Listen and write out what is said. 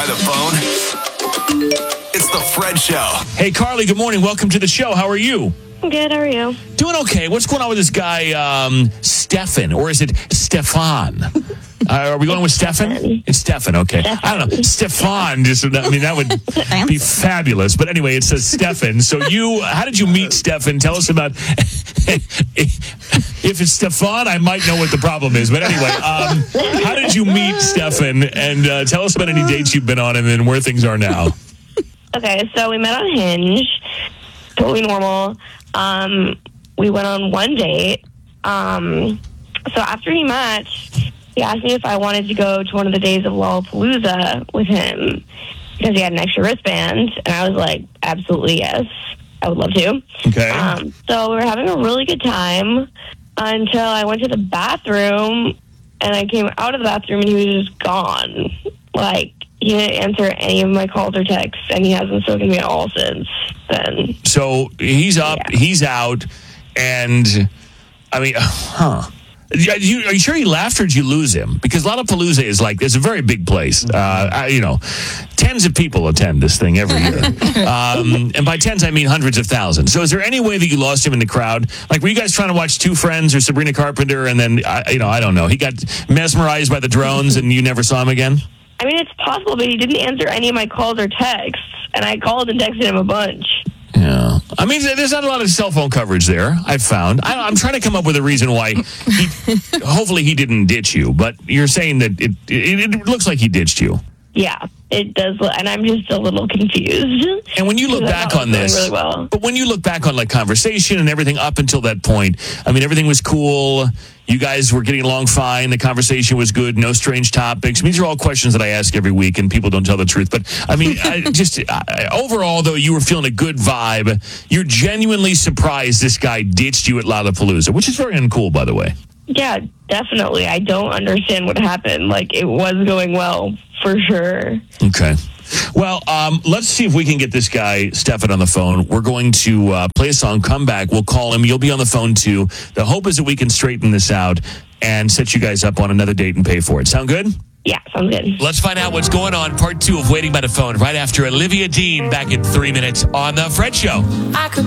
by the phone? It's the Fred Show. Hey, Carly, good morning. Welcome to the show. How are you? Good, how are you? Doing okay. What's going on with this guy, Stefan? Or is it Stefan? Are we going with Stefan? It's Stefan, okay. I don't know. Stefan, that would be fabulous. But anyway, it says Stefan. So how did you meet Stefan? Tell us about, if it's Stefan, I might know what the problem is. But anyway, how did you meet Stefan? And tell us about any dates you've been on and then where things are now. Okay, so we met on Hinge. Totally normal. We went on one date. So after he matched, he asked me if I wanted to go to one of the days of Lollapalooza with him because he had an extra wristband. And I was like, absolutely yes. I would love to. Okay. So we were having a really good time until I went to the bathroom and I came out of the bathroom and he was just gone. Like, he didn't answer any of my calls or texts, and he hasn't spoken to me at all since then. So he's up, he's out, and I mean, Are you sure he left, or did you lose him? Because Lollapalooza is it's a very big place. Tens of people attend this thing every year. And by tens, I mean hundreds of thousands. So is there any way that you lost him in the crowd? Like, were you guys trying to watch Two Friends or Sabrina Carpenter, and then, I don't know, he got mesmerized by the drones and you never saw him again? I mean, it's possible, but he didn't answer any of my calls or texts, and I called and texted him a bunch. Yeah. I mean, there's not a lot of cell phone coverage there, I've found. I'm trying to come up with a reason why hopefully he didn't ditch you, but you're saying that it looks like he ditched you. Yeah, it does, and I'm just a little confused. And when you look back on this, really well. But when you look back on conversation and everything up until that point, I mean, everything was cool. You guys were getting along fine. The conversation was good. No strange topics. I mean, these are all questions that I ask every week, and people don't tell the truth. But I mean, overall, though, you were feeling a good vibe. You're genuinely surprised this guy ditched you at Lollapalooza, which is very uncool, by the way. Yeah, definitely. I don't understand what happened. It was going well, for sure. Okay. Well, let's see if we can get this guy, Stefan, on the phone. We're going to play a song, come back. We'll call him. You'll be on the phone, too. The hope is that we can straighten this out and set you guys up on another date and pay for it. Sound good? Yeah, sounds good. Let's find out what's going on. Part 2 of Waiting by the Phone right after Olivia Dean back in 3 minutes on The Fred Show.